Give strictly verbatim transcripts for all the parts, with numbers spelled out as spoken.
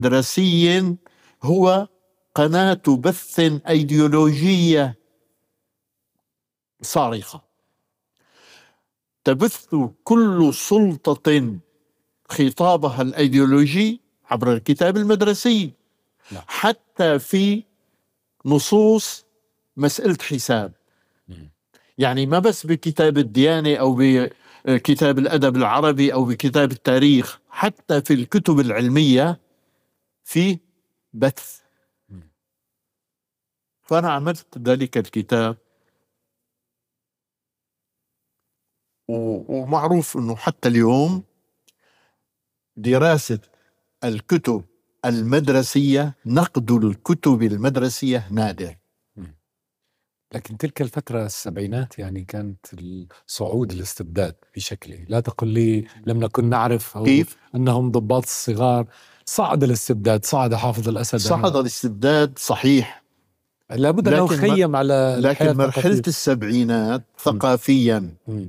دراسي هو قناة بث أيديولوجية صارخة، تبث كل سلطة خطابها الأيديولوجي عبر الكتاب المدرسي. لا. حتى في نصوص مسألة حساب، يعني ما بس بكتاب الديانة أو بكتاب الأدب العربي أو بكتاب التاريخ، حتى في الكتب العلمية في بث. فأنا عملت ذلك الكتاب، ومعروف أنه حتى اليوم دراسة الكتب المدرسية، نقد الكتب المدرسية نادر. لكن تلك الفترة السبعينات يعني كانت صعود الاستبداد بشكله، لا تقل لي لم نكن نعرف أو كيف؟ أنهم ضباط الصغار. صعد الاستبداد، صعد حافظ الأسد، صعد الاستبداد صحيح، لابد أنه خيم على لكن مرحلة السبعينات ثقافيا م.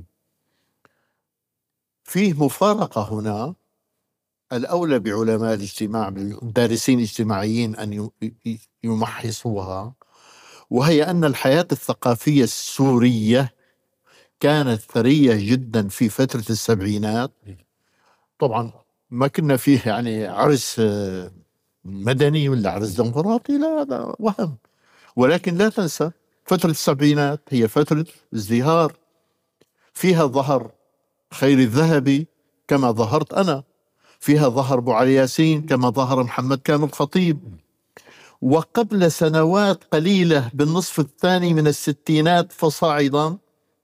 فيه مفارقة هنا. الأولى بعلماء الاجتماع، بالدارسين الاجتماعيين أن يمحصوها، وهي أن الحياة الثقافية السورية كانت ثرية جدا في فترة السبعينات. طبعا ما كنا فيه يعني عرس مدني ولا عرس ديمقراطي، لا هذا وهم. ولكن لا تنسى فترة السبعينات هي فترة ازدهار، فيها ظهر خير الذهبي كما ظهرت أنا، فيها ظهر أبو علي ياسين كما ظهر محمد كامل خطيب. وقبل سنوات قليلة بالنصف الثاني من الستينات فصاعدا،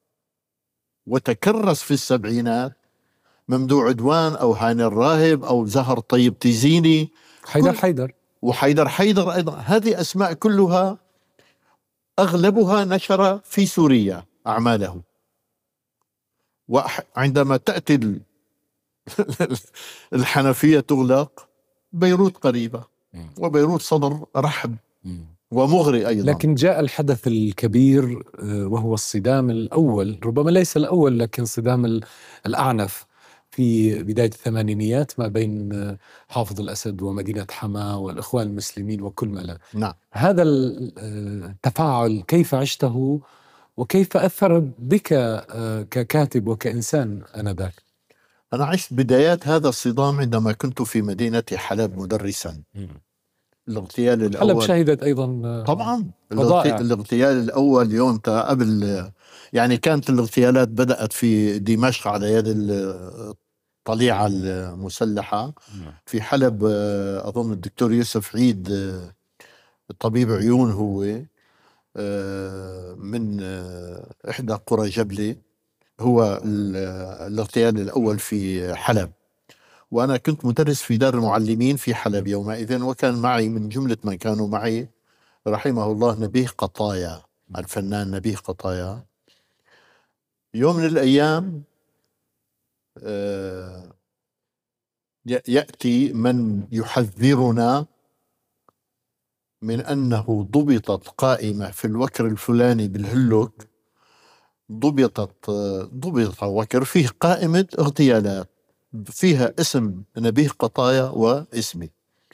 وتكرس في السبعينات ممدوح عدوان أو هاني الراهب أو زهر طيب تيزيني، حيدر حيدر وحيدر حيدر أيضا. هذه أسماء كلها أغلبها نشر في سوريا أعماله. وعندما تأتي الحنفية تغلق، بيروت قريبة، وبيروت صدر رحب ومغري أيضا. لكن جاء الحدث الكبير وهو الصدام الأول، ربما ليس الأول لكن صدام الأعنف في بداية الثمانينيات ما بين حافظ الأسد ومدينة حما والإخوان المسلمين وكل ما له. نعم. هذا التفاعل كيف عشته وكيف أثر بك ككاتب وكإنسان آنذاك؟ أنا عشت بدايات هذا الصدام عندما كنت في مدينة حلب مدرسا. الاغتيال الأول حلب شهدت أيضا طبعا فضائع. الاغتيال الأول يوم قبل، يعني كانت الاغتيالات بدأت في دمشق على يد الطليعة المسلحة. في حلب أظن الدكتور يوسف عيد طبيب عيون، هو من إحدى قرى جبلة، هو الاغتيال الأول في حلب. وأنا كنت مدرس في دار المعلمين في حلب يومئذ، وكان معي من جملة من كانوا معي رحمه الله نبيه قطايا، الفنان نبيه قطايا. يوم من الأيام يأتي من يحذرنا من أنه ضبطت قائمة في الوكر الفلاني بالهلوك، ضبطت ضبط وكر فيه قائمة اغتيالات فيها اسم نبيه قطايا واسمي.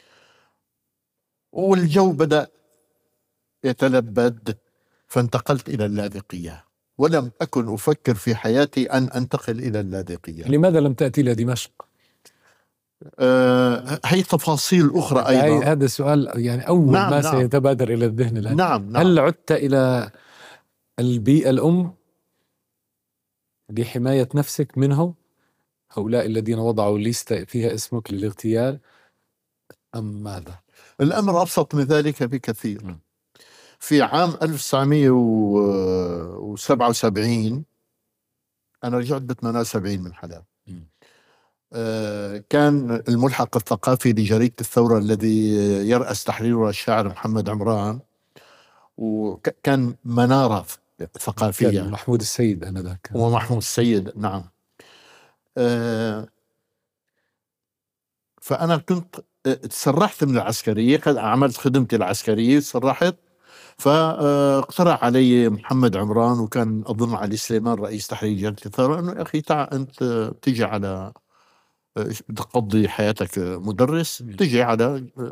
والجو بدأ يتلبد، فانتقلت إلى اللاذقية، ولم أكن أفكر في حياتي أن أنتقل إلى اللاذقية. لماذا لم تأتي إلى دمشق؟ آه هي تفاصيل أخرى أيضا. هذا السؤال يعني أول نعم ما نعم. سيتبادر إلى الذهن الآن. نعم نعم. هل عدت إلى البيئة الأم لحماية نفسك منهم، هؤلاء الذين وضعوا ليستة فيها اسمك للاغتيال، أم ماذا؟ الأمر أبسط من ذلك بكثير. م. في عام ألف وتسعمائة وسبعة وسبعين أنا رجعت ب ثمانية وسبعين من حلب. آه كان الملحق الثقافي لجريدة الثورة الذي يرأس تحريره الشاعر محمد عمران، وكان منارة ثقافية. كان محمود السيد آنذاك. ومحمود السيد نعم. آه فأنا كنت تسرحت من العسكرية، قد عملت خدمتي العسكرية تسرحت، فاقترح علي محمد عمران وكان أظن علي سليمان رئيس تحرير جريدة الثورة أنه يا أخي تعال أنت تجي على تقضي حياتك مدرس، تجي على